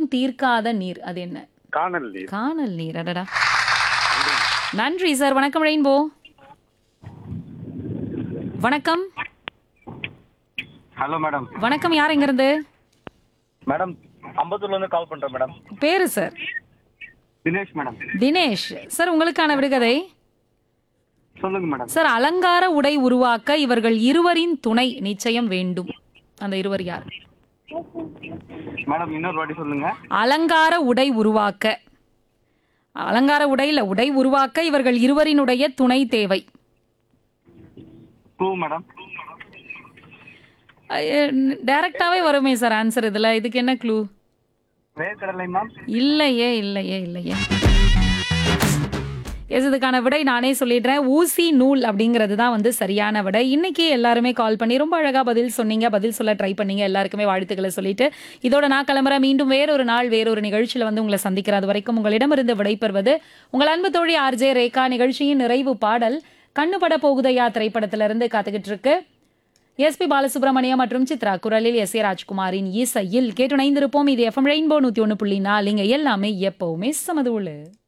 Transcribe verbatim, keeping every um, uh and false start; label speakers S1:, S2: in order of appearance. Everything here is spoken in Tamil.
S1: தீர்க்காத நீர் அது என்ன?
S2: காணல் நீர்.
S1: காணல் நீர். அடடா, நன்றி சார். வணக்கம் ரெயின்போ. வணக்கம்.
S2: Hello madam.
S1: வணக்கம், யார் எங்க இருந்து?
S2: மேடம் அம்பத்தூர்ல இருந்து கால் பண்றேன் மேடம்.
S1: பேரு sir?
S2: Dinesh madam.
S1: Dinesh sir, உங்களுக்கான விடுகதை
S2: சொல்லுங்க மேடம்.
S1: சார். அலங்கார உடை உருவாக்க இவர்கள் இருவரின் துணை நிச்சயம் வேண்டும். அந்த இருவர் யார்?
S2: மேடம் இன்னொரு வாட்டி சொல்லுங்க.
S1: அலங்கார உடை உருவாக்க, அலங்கார உடை இல்ல, உடை உருவாக்க இவர்கள் இருவரினுடைய துணை தேவை.
S2: Clue madam.
S1: டைரக்டாவே வருமே சார் ஆன்சர் இதுல. இதுக்கு என்ன க்ளூ?
S2: வேர்க்கடலை மேம்.
S1: இல்லையே இல்லையே இல்லையே. எஸ், இதுக்கான விடை நானே சொல்லிடுறேன். ஊசி நூல் அப்படிங்கிறது தான் வந்து சரியான விடை. இன்னைக்கு எல்லாருமே கால் பண்ணி ரொம்ப அழகா பதில் சொன்னீங்க, பதில் சொல்ல ட்ரை பண்ணீங்க. எல்லாருக்குமே வாழ்த்துக்களை சொல்லிட்டு இதோட நான் கிளம்புறேன். மீண்டும் வேறொரு நாள் வேறொரு நிகழ்ச்சியில வந்து உங்களை சந்திக்கிறது வரைக்கும் உங்களிடமிருந்து விடைபெறுவது உங்கள் அன்பு தோழி ஆர்ஜே ரேகா. நிகழ்ச்சியின் நிறைவு பாடல் கண்ணுபட போகுதையா திரைப்படத்திலிருந்து காத்துக்கிட்டு இருக்கு. எஸ் பி பாலசுப்ரமணியம் மற்றும் சித்ரா குரலில் எஸ் ஏ ராஜ்குமாரின் இசையில் கேட்டு இணைந்திருப்போம். இது எஃப்எம் ரெயின்போ நூத்தி ஒன்னு புள்ளி நாலு. இங்க எல்லாமே எப்பவுமே சமதுள்ளு.